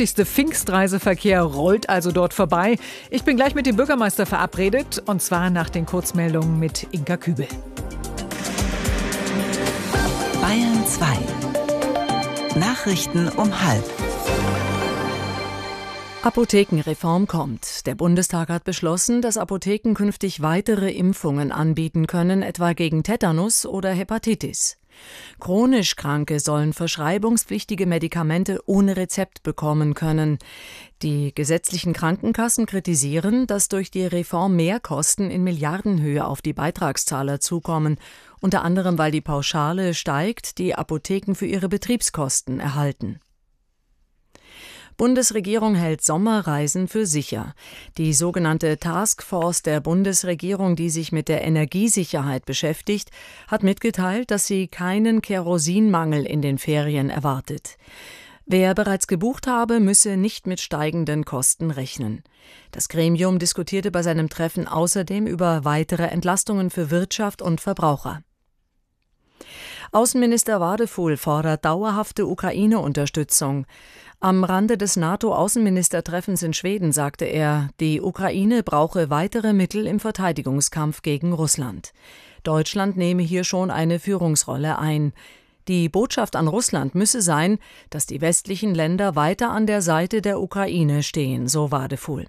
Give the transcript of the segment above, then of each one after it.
heftigste Pfingstreiseverkehr rollt also dort vorbei. Ich bin gleich mit dem Bürgermeister verabredet, und zwar nach den Kurzmeldungen mit Inka Kübel. Bayern 2. Nachrichten um 12:30. Apothekenreform kommt. Der Bundestag hat beschlossen, dass Apotheken künftig weitere Impfungen anbieten können, etwa gegen Tetanus oder Hepatitis. Chronisch Kranke sollen verschreibungspflichtige Medikamente ohne Rezept bekommen können. Die gesetzlichen Krankenkassen kritisieren, dass durch die Reform Mehrkosten in Milliardenhöhe auf die Beitragszahler zukommen, unter anderem weil die Pauschale steigt, die Apotheken für ihre Betriebskosten erhalten. Bundesregierung hält Sommerreisen für sicher. Die sogenannte Taskforce der Bundesregierung, die sich mit der Energiesicherheit beschäftigt, hat mitgeteilt, dass sie keinen Kerosinmangel in den Ferien erwartet. Wer bereits gebucht habe, müsse nicht mit steigenden Kosten rechnen. Das Gremium diskutierte bei seinem Treffen außerdem über weitere Entlastungen für Wirtschaft und Verbraucher. Außenminister Wadefuhl fordert dauerhafte Ukraine-Unterstützung. Am Rande des NATO-Außenministertreffens in Schweden sagte er, die Ukraine brauche weitere Mittel im Verteidigungskampf gegen Russland. Deutschland nehme hier schon eine Führungsrolle ein. Die Botschaft an Russland müsse sein, dass die westlichen Länder weiter an der Seite der Ukraine stehen, so Wadefuhl.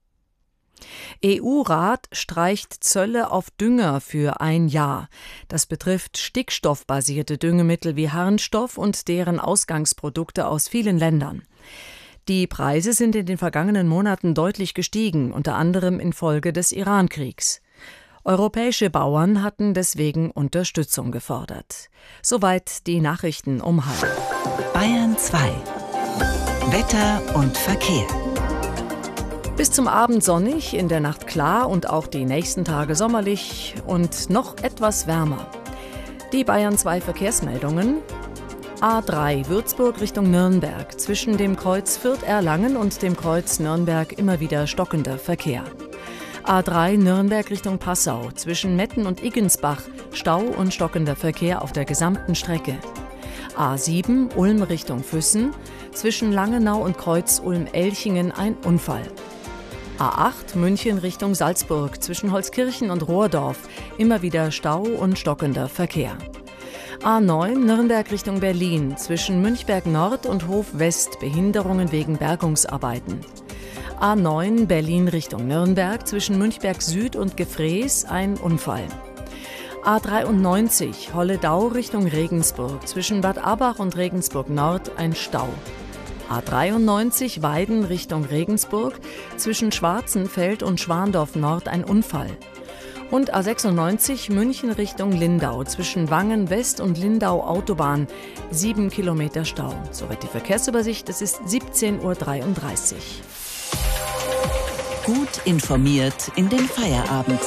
EU-Rat streicht Zölle auf Dünger für ein Jahr. Das betrifft stickstoffbasierte Düngemittel wie Harnstoff und deren Ausgangsprodukte aus vielen Ländern. Die Preise sind in den vergangenen Monaten deutlich gestiegen, unter anderem infolge des Iran-Kriegs. Europäische Bauern hatten deswegen Unterstützung gefordert. Soweit die Nachrichten um 12:30. Bayern 2. Wetter und Verkehr. Bis zum Abend sonnig, in der Nacht klar und auch die nächsten Tage sommerlich und noch etwas wärmer. Die Bayern 2 Verkehrsmeldungen. A3 Würzburg Richtung Nürnberg. Zwischen dem Kreuz Fürth-Erlangen und dem Kreuz Nürnberg immer wieder stockender Verkehr. A3 Nürnberg Richtung Passau. Zwischen Metten und Iggensbach Stau und stockender Verkehr auf der gesamten Strecke. A7 Ulm Richtung Füssen. Zwischen Langenau und Kreuz Ulm-Elchingen ein Unfall. A8 München Richtung Salzburg, zwischen Holzkirchen und Rohrdorf, immer wieder Stau und stockender Verkehr. A9 Nürnberg Richtung Berlin, zwischen Münchberg Nord und Hof West, Behinderungen wegen Bergungsarbeiten. A9 Berlin Richtung Nürnberg, zwischen Münchberg Süd und Gefrees ein Unfall. A93 Holledau Richtung Regensburg, zwischen Bad Abach und Regensburg Nord ein Stau. A93 Weiden Richtung Regensburg, zwischen Schwarzenfeld und Schwandorf Nord ein Unfall. Und A96 München Richtung Lindau, zwischen Wangen West und Lindau Autobahn, 7 Kilometer Stau. Soweit die Verkehrsübersicht, es ist 17:33 Uhr. Gut informiert in den Feierabend.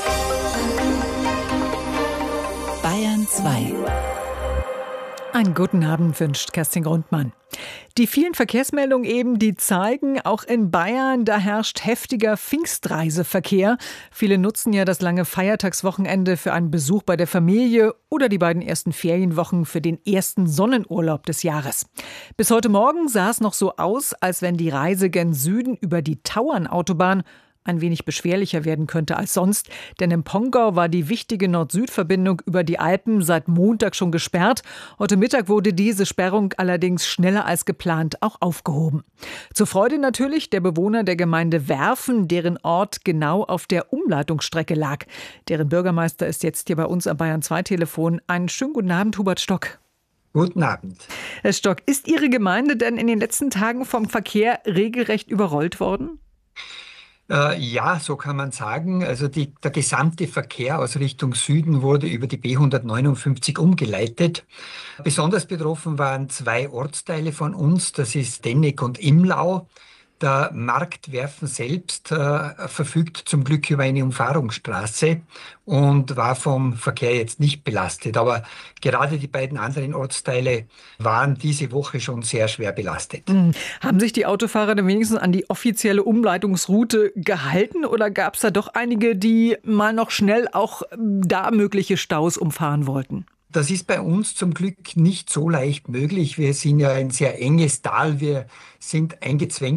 Bayern 2. Einen guten Abend wünscht Kerstin Grundmann. Die vielen Verkehrsmeldungen eben, die zeigen, auch in Bayern, da herrscht heftiger Pfingstreiseverkehr. Viele nutzen ja das lange Feiertagswochenende für einen Besuch bei der Familie oder die beiden ersten Ferienwochen für den ersten Sonnenurlaub des Jahres. Bis heute Morgen sah es noch so aus, als wenn die Reise gen Süden über die Tauernautobahn ein wenig beschwerlicher werden könnte als sonst, denn im Pongau war die wichtige Nord-Süd-Verbindung über die Alpen seit Montag schon gesperrt. Heute Mittag wurde diese Sperrung allerdings schneller als geplant auch aufgehoben. Zur Freude natürlich der Bewohner der Gemeinde Werfen, deren Ort genau auf der Umleitungsstrecke lag. Deren Bürgermeister ist jetzt hier bei uns am Bayern 2 Telefon. Einen schönen guten Abend, Hubert Stock. Guten Abend. Herr Stock, ist Ihre Gemeinde denn in den letzten Tagen vom Verkehr regelrecht überrollt worden? Ja, so kann man sagen. Also der gesamte Verkehr aus Richtung Süden wurde über die B159 umgeleitet. Besonders betroffen waren 2 Ortsteile von uns, das ist Denneck und Imlau. Der Markt Werfen selbst verfügt zum Glück über eine Umfahrungsstraße und war vom Verkehr jetzt nicht belastet. Aber gerade die beiden anderen Ortsteile waren diese Woche schon sehr schwer belastet. Haben sich die Autofahrer denn wenigstens an die offizielle Umleitungsroute gehalten oder gab es da doch einige, die mal noch schnell auch da mögliche Staus umfahren wollten? Das ist bei uns zum Glück nicht so leicht möglich. Wir sind ja ein sehr enges Tal. Wir sind eingezwängt